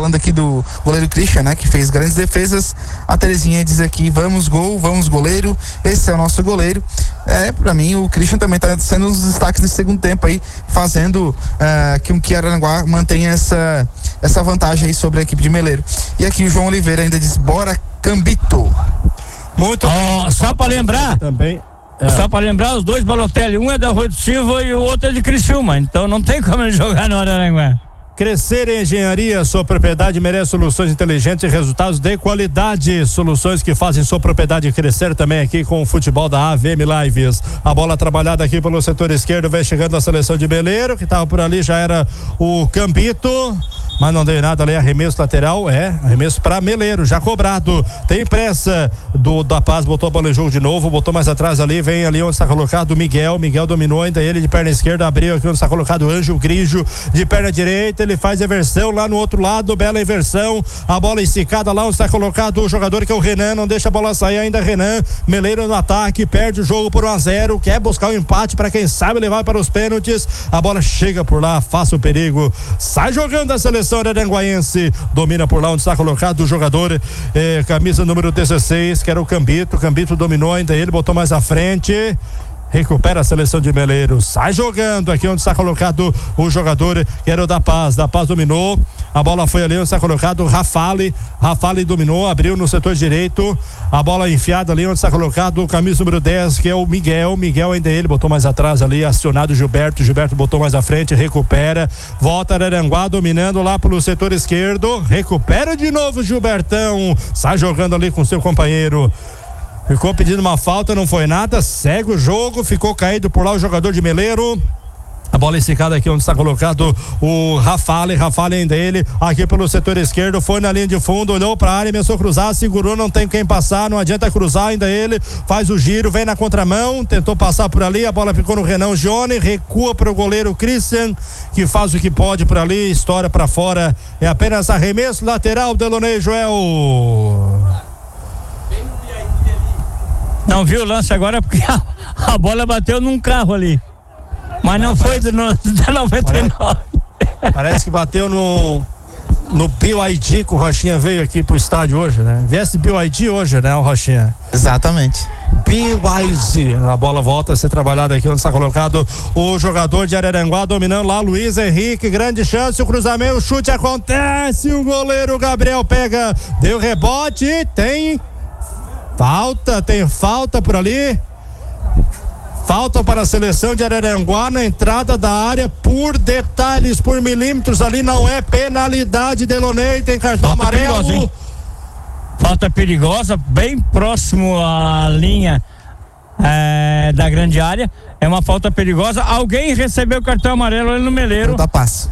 falando aqui do goleiro Christian, né? Que fez grandes defesas. A Terezinha diz aqui, vamos gol, vamos goleiro, esse é o nosso goleiro. Pra mim o Christian também tá sendo um dos destaques nesse segundo tempo aí, fazendo com que Araranguá mantenha essa vantagem aí sobre a equipe de Meleiro. E aqui o João Oliveira ainda diz, bora Cambito. Muito só para lembrar também. Só para lembrar, os dois Balotelli, um é da Rua do Silva e o outro é de Criciúma, então não tem como ele jogar no Araranguá. Crescer em Engenharia, sua propriedade merece soluções inteligentes e resultados de qualidade. Soluções que fazem sua propriedade crescer também aqui com o futebol da AVM Lives. A bola trabalhada aqui pelo setor esquerdo, vai chegando a seleção de Meleiro, que estava por ali, já era o Cambito, mas não deu nada ali, arremesso lateral, arremesso para Meleiro, já cobrado. Tem pressa da Paz, botou a bola em jogo de novo, botou mais atrás ali, vem ali onde está colocado o Miguel dominou ainda ele de perna esquerda, abriu aqui onde está colocado o Ângelo Grigio de perna direita, ele faz a inversão lá no outro lado, bela inversão, a bola esticada lá onde está colocado o jogador que é o Renan, não deixa a bola sair ainda, Renan, Meleiro no ataque, perde o jogo por 1-0, quer buscar um empate para quem sabe levar para os pênaltis, a bola chega por lá, faça o perigo, sai jogando a seleção araranguaense, domina por lá onde está colocado o jogador, camisa número 16, que era o Cambito dominou ainda ele, botou mais à frente, recupera a seleção de Meleiro, sai jogando aqui onde está colocado o jogador que era o da Paz dominou, a bola foi ali onde está colocado o Rafale dominou, abriu no setor direito, a bola enfiada ali onde está colocado o camisa número 10, que é o Miguel ainda ele, botou mais atrás ali, acionado o Gilberto botou mais à frente, recupera, volta Araranguá dominando lá pelo setor esquerdo, recupera de novo o Gilbertão, sai jogando ali com seu companheiro, ficou pedindo uma falta, não foi nada, segue o jogo, ficou caído por lá o jogador de Meleiro. A bola esticada aqui onde está colocado o Rafale ainda ele, aqui pelo setor esquerdo, foi na linha de fundo, olhou para a área, começou a cruzar, segurou, não tem quem passar, não adianta cruzar ainda ele, faz o giro, vem na contramão, tentou passar por ali, a bola ficou no Renan Johnny, recua para o goleiro Christian, que faz o que pode por ali, estoura para fora, é apenas arremesso lateral, Delonei Joel. Não viu o lance agora porque a bola bateu num carro ali. Mas não foi da 99. Parece que bateu no BYD que o Rochinha veio aqui pro estádio hoje, né? Viesse BYD hoje, né, o Rochinha? Exatamente. BYD. A bola volta a ser trabalhada aqui onde está colocado o jogador de Araranguá, dominando lá, Luiz Henrique, grande chance, o cruzamento, o chute acontece, o goleiro Gabriel pega, deu rebote, tem falta por ali. Falta para a seleção de Araranguá na entrada da área por detalhes, por milímetros ali, não é penalidade, Delonei, tem cartão falta amarelo. Perigosa, falta perigosa, bem próximo à linha da grande área, é uma falta perigosa, alguém recebeu o cartão amarelo ali no Meleiro. Da Paz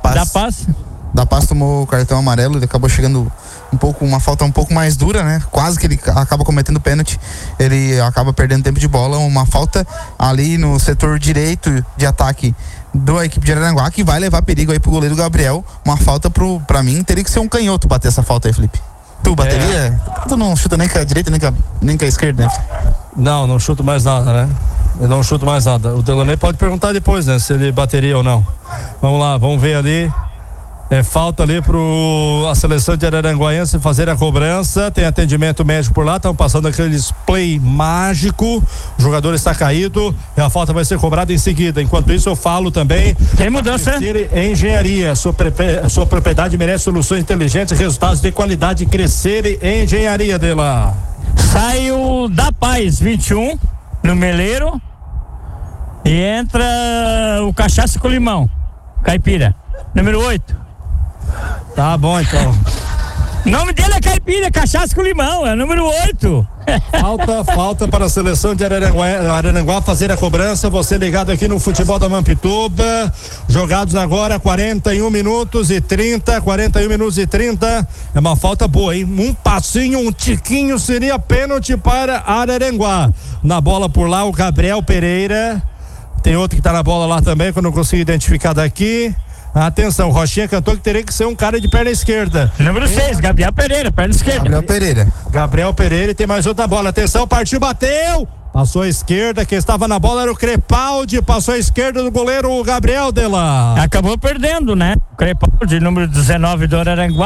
tomou o cartão amarelo, ele acabou chegando uma falta um pouco mais dura, né? Quase que ele acaba cometendo pênalti, ele acaba perdendo tempo de bola, uma falta ali no setor direito de ataque da equipe de Araranguá, que vai levar perigo aí pro goleiro Gabriel, uma falta pra mim, teria que ser um canhoto bater essa falta aí, Felipe. Tu bateria? Tu não chuta nem com a direita, nem com a esquerda, né? Não chuto mais nada, né? Eu não chuto mais nada. O Delonei pode perguntar depois, né? Se ele bateria ou não. Vamos lá, vamos ver ali. Falta ali a seleção de Araranguaense fazer a cobrança, tem atendimento médico por lá, estão passando aquele play mágico, o jogador está caído e a falta vai ser cobrada em seguida. Enquanto isso eu falo também, tem mudança. Engenharia, sua propriedade merece soluções inteligentes, resultados de qualidade, crescer em engenharia dela. Saiu da Paz 21 no Meleiro e entra o Cachaça com Limão, Caipira, número 8. Tá bom, então. O nome dele é Caipira, Cachaça com Limão, é número 8. Falta para a seleção de Araranguá fazer a cobrança. Você ligado aqui no futebol da Mampituba. Jogados agora 41 minutos e 30. É uma falta boa, hein? Um passinho, um tiquinho seria pênalti para Araranguá. Na bola por lá o Gabriel Pereira. Tem outro que tá na bola lá também, que eu não consigo identificar daqui. Atenção, Rochinha cantou que teria que ser um cara de perna esquerda. Número 6, Gabriel Pereira, perna esquerda. Gabriel Pereira, e tem mais outra bola. Atenção, partiu, bateu. Passou a esquerda, quem estava na bola era o Crepaldi, passou a esquerda do goleiro Gabriel Della. Acabou perdendo, né? O Crepaldi, número 19 do Araranguá.